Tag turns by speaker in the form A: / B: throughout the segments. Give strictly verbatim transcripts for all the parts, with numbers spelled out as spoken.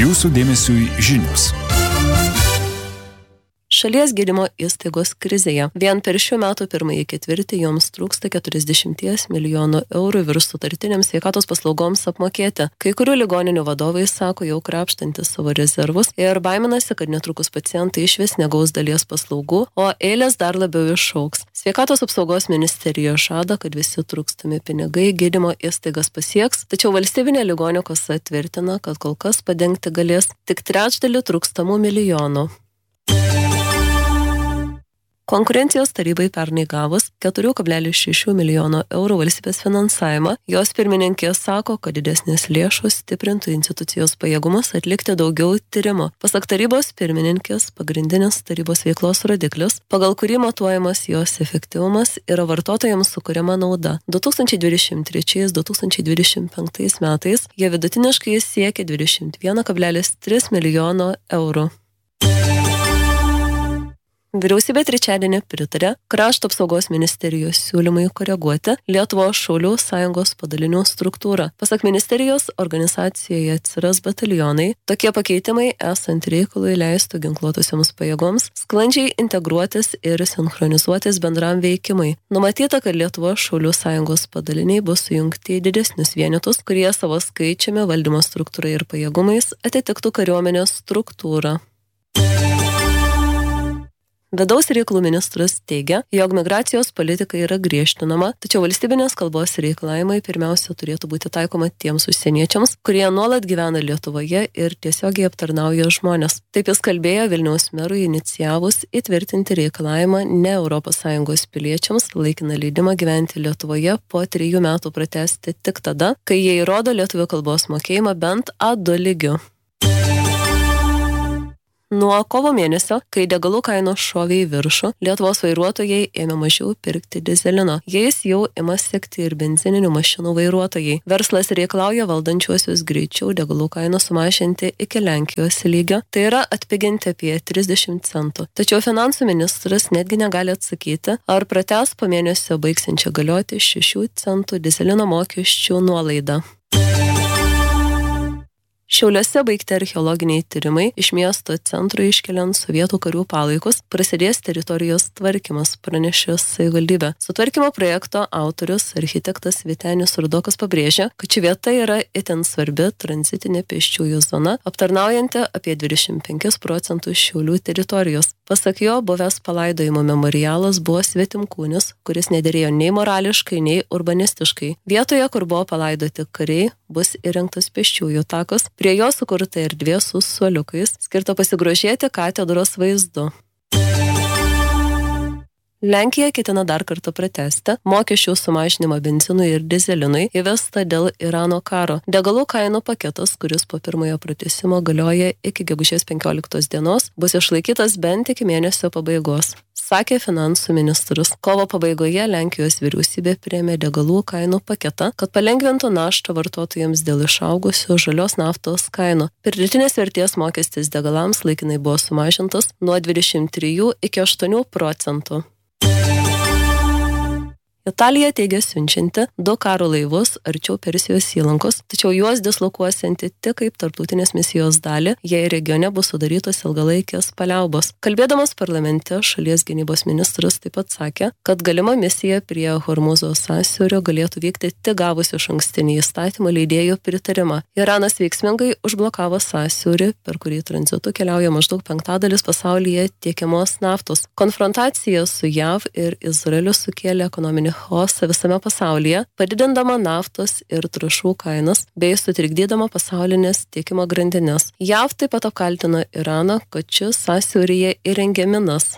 A: Jūsų dėmesiui žinios.
B: Šalies gydymo įstaigos krizėje. Vien per šių metų pirmąjį ketvirtį joms trūksta keturiasdešimt milijonų eurų virš sutartinėms sveikatos paslaugoms apmokėti. Kai kurių ligoninių vadovai sako jau krapštantis savo rezervus ir baiminasi, kad netrukus pacientai išvis negaus dalies paslaugų, o eilės dar labiau išaugs. Sveikatos apsaugos ministerija žada, kad visi trūkstami pinigai gydymo įstaigas pasieks, tačiau valstybinė ligonių kasa tvirtina, kad kol kas padengti galės tik trečdalį trūkstamų milijonų. Konkurencijos tarybai pernai gavus keturi kablelis šeši milijono eurų valstybės finansavimą, jos pirmininkė sako, kad didesnės lėšos stiprintų institucijos pajėgumus atlikti daugiau tyrimų. Pasak tarybos pirmininkės, pagrindinis tarybos veiklos rodiklis, pagal kurį matuojamas jos efektyvumas, yra vartotojams sukuriama nauda. du tūkstančiai dvidešimt trečiais - du tūkstančiai dvidešimt penktais metais jie vidutiniškai siekia dvidešimt vienas kablelis tris milijono eurų. Vyriausybė trečiadienį pritarė Krašto apsaugos ministerijos siūlymai koreguoti Lietuvos šaulių sąjungos padalinių struktūrą. Pasak ministerijos, organizacijoje atsiras batalionai. Tokie pakeitimai esant reikalui leistų ginkluotosioms pajėgoms sklandžiai integruotis ir sinchronizuotis bendram veikimui. Numatyta, kad Lietuvos šaulių sąjungos padaliniai bus sujungti į didesnius vienetus, kurie savo skaičiumi, valdymo struktūrai ir pajėgumais atitiktų kariuomenės struktūrą. Vidaus reikalų ministras teigia, jog migracijos politika yra griežtinama, tačiau valstybinės kalbos reikalavimai pirmiausia turėtų būti taikoma tiems užsieniečiams, kurie nuolat gyvena Lietuvoje ir tiesiogiai aptarnauja žmonės. Taip jis kalbėjo Vilniaus merui inicijavus įtvirtinti reikalavimą ne Europos Sąjungos piliečiams laikiną leidimą gyventi Lietuvoje po trijų metų pratęsti tik tada, kai jie įrodo lietuvių kalbos mokėjimą bent A du lygiu. Nuo kovo mėnesio, kai degalų kainos šovė į viršų, Lietuvos vairuotojai ėmė mažiau pirkti dizelino. Jais jau ima sekti ir benzininių mašinų vairuotojai. Verslas reikalauja valdančiuosius greičiau degalų kainą sumažinti iki Lenkijos lygio, tai yra atpiginti apie trisdešimt centų. Tačiau finansų ministras netgi negali atsakyti, ar pratęs po mėnesio baigsiančią galioti šešių centų dizelino mokesčių nuolaidą. Šiauliuose baigti archeologiniai tyrimai, iš miesto centro iškeliant sovietų karių palaikus, prasidės teritorijos tvarkymas, pranešė savivaldybė. Sutvarkymo projekto autorius, architektas Vytenis Rudokas pabrėžia, kad ši vieta yra itin svarbi tranzitinė pėsčiųjų zona, aptarnaujanti apie dvidešimt penkis procentus Šiaulių teritorijos. Pasak jo, buvęs palaidojimo memorialas buvo svetimkūnis, kuris nederėjo nei morališkai, nei urbanistiškai. Vietoje, kur buvo palaidoti kariai, bus įrengtas pėsčiųjų takas. Prie jo sukurta erdvė su suoliukais, skirta pasigrožėti katedros vaizdu. Lenkija ketina dar kartą pratęsti mokesčių sumažinimą benzinui ir dizelinui įvestą dėl Irano karo. Degalų kainų paketas, kuris po pirmojo pratęsimo galioja iki gegužės penkioliktos dienos, bus išlaikytas bent iki mėnesio pabaigos, sakė finansų ministras. Kovo pabaigoje Lenkijos vyriausybė priėmė degalų kainų paketą, kad palengvintų naštą vartotojams dėl išaugusių žalios naftos kainų. Pridėtinės vertės mokestis degalams laikinai buvo sumažintas nuo dvidešimt trijų iki aštuonių procentų. Italija teigia siunčianti du karo laivus arčiau Persijos įlankos, tačiau juos dislokuosianti tik kaip tarptautinės misijos dalį, jei regione bus sudarytos ilgalaikės paliaubos. Kalbėdamas parlamente, šalies gynybos ministras taip pat sakė, kad galima misija prie Hormuzo sąsiaurio galėtų vykti tik gavus išankstinį įstatymą leidėjų pritarimą. Iranas veiksmingai užblokavo sąsiaurį, per kurį tranzitu keliauja maždaug penktadalis pasaulyje tiekiamos naftos. Konfrontacija su J A V ir Izraeliu sukėlė ekonominį chaosą visame pasaulyje, padidindama naftos ir trąšų kainas bei sutrikdydama pasaulinės tiekimo grandinės. J A V taip pat apkaltino Iraną, kad šis sąsiauryje įrengė minas.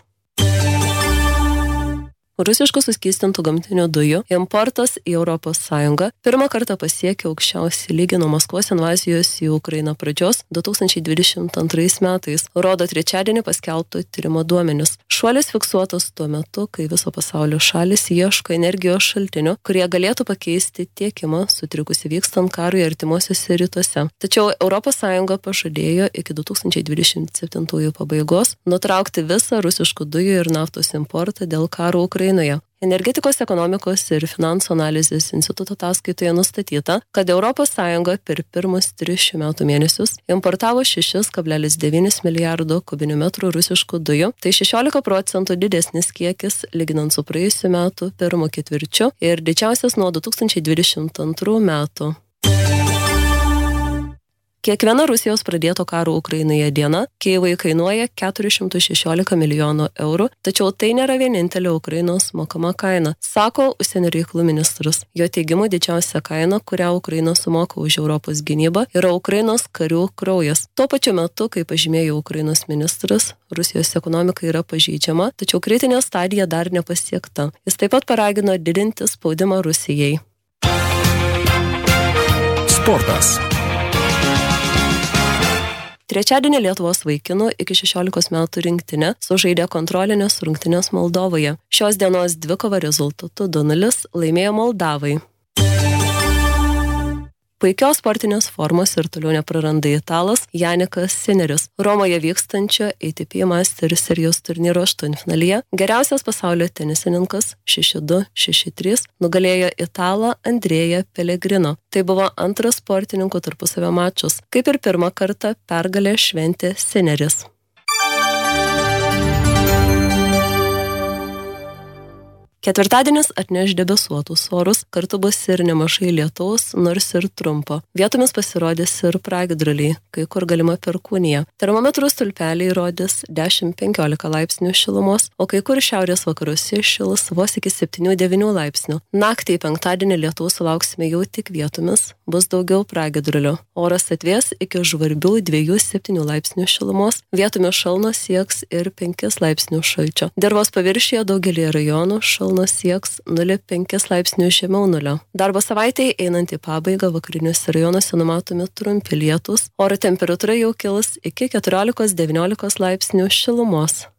B: Rusiškų suskystintų gamtinių dujų importas į Europos Sąjungą pirmą kartą pasiekė aukščiausią lygį nuo Maskvos invazijos į Ukrainą pradžios du tūkstančiai dvidešimt antrais metais, rodo trečiadienį paskelbto tyrimo duomenis. Šuolis fiksuotas tuo metu, kai viso pasaulio šalis ieško energijos šaltinių, kurie galėtų pakeisti tiekimą sutrikusi vykstant karui artimuosiuose rytuose. Tačiau Europos Sąjunga pažadėjo iki du tūkstančiai dvidešimt septintųjų pabaigos nutraukti visą rusiškų dujų ir naftos importą dėl karo Ukrainoje. Energetikos, ekonomikos ir finansų analizės instituto ataskaitoje nustatyta, kad Europos Sąjunga per pirmus tris šių metų mėnesius importavo šeši kablelis devyni milijardo kubinių metrų rusiškų dujų, tai šešiolika procentų didesnis kiekis lyginant su praėjusiu metu pirmo ketvirčiu ir didžiausias nuo du tūkstančiai dvidešimt antrų metų. Kiekviena Rusijos pradėto karo Ukrainoje diena Kijevui kainuoja keturis šimtus šešiolika milijonų eurų, tačiau tai nėra vienintelė Ukrainos mokama kaina, sako užsienio reikalų ministras. Jo teigimu didžiausia kaina, kurią Ukraina sumoka už Europos gynybą, yra Ukrainos karių kraujas. Tuo pačiu metu, kaip pažymėjo Ukrainos ministras, Rusijos ekonomika yra pažeidžiama, tačiau kritinė stadija dar nepasiekta. Jis taip pat paragino didinti spaudimą Rusijai.
A: Sportas.
B: Trečiadienį Lietuvos vaikinų iki šešiolikos metų rinktinė sužaidė kontrolinės rungtynės Moldovoje. Šios dienos dvikova rezultatu du nulis laimėjo Moldavai. Puikios sportinės formos ir toliau nepraranda italas Janikas Sineris. Romoje vykstančio A T P Masters serijos turnyro aštuntfinalyje geriausias pasaulio tenisininkas šeši du šeši trys nugalėjo italą Andrėją Pellegrino. Tai buvo antras sportininkų tarpusavio mačas. Kaip ir pirmą kartą pergalę šventė Sineris. Ketvirtadienis atneš debesuotus orus, kartu bus ir nemažai lietaus, nors ir trumpo. Vietomis pasirodys ir pragiedruliai, kai kur galima perkūnija. Termometrų stulpeliai rodys dešimt penkiolika laipsnių šilumos, o kai kur šiaurės vakaruose šils vos iki septynių devynių laipsnių. Naktį penktadienį lietaus sulauksime jau tik vietomis, bus daugiau pragiedrulių. Oras atvės iki žvarbių dviejų septynių laipsnių šilumos, vietomis šalnos sieks ir penkis laipsnių šalčio. Dirvos paviršiuje daugelį rajonų šalnos sieks nulį penkis laipsnių žemiau nulio. Darbo savaitėje einant į pabaigą vakariniuose rajonuose numatomi trumpi lietūs, oro temperatūra jau kils iki keturiolikos devyniolikos laipsnių šilumos.